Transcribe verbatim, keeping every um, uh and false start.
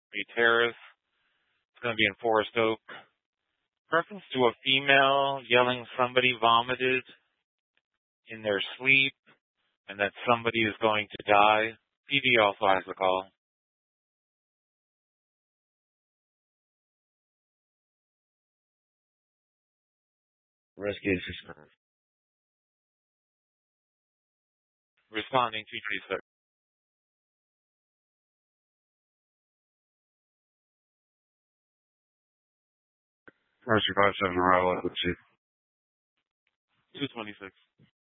a terrace. It's going to be in Forest Oak. Reference to a female yelling somebody vomited in their sleep and that somebody is going to die. P D also has the call. Rescue assistant. Responding to twenty-six. Mercy five seven arrival at the two. two twenty-six.